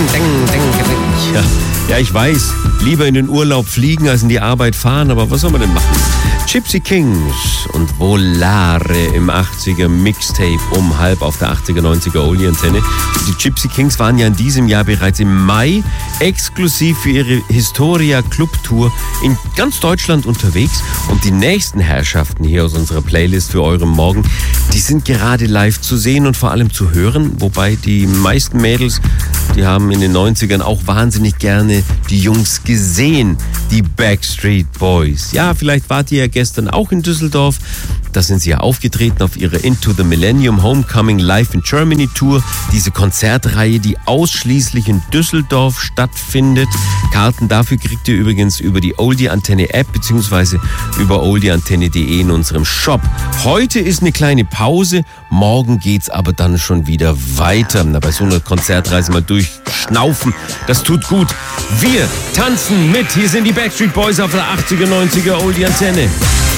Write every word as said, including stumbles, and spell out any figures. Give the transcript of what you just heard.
ding, ding, ding. Ja. ja, ich weiß, lieber in den Urlaub fliegen als in die Arbeit fahren, aber was soll man denn machen? Gypsy Kings und Volare im achtziger Mixtape um halb auf der achtziger, neunziger Oldie-Antenne. Die Gypsy Kings waren ja in diesem Jahr bereits im Mai exklusiv für ihre Historia Club Tour in ganz Deutschland unterwegs. Und die nächsten Herrschaften hier aus unserer Playlist für euren Morgen, die sind gerade live zu sehen und vor allem zu hören. Wobei die meisten Mädels, die haben in den neunzigern auch wahnsinnig gerne die Jungs gesehen, die Backstreet Boys. Ja, vielleicht wart ihr ja gestern auch in Düsseldorf. Da sind sie ja aufgetreten auf ihrer Into the Millennium Homecoming Live in Germany Tour. Diese Konzertreihe, die ausschließlich in Düsseldorf stattfindet. Karten dafür kriegt ihr übrigens über die Oldie-Antenne-App beziehungsweise über oldieantenne punkt de in unserem Shop. Heute ist eine kleine Pause, morgen geht's aber dann schon wieder weiter. Na, bei so einer Konzertreise mal durchschnaufen, das tut gut. Wir tanzen mit. Hier sind die Backstreet Boys auf der achtziger, neunziger Oldie-Antenne.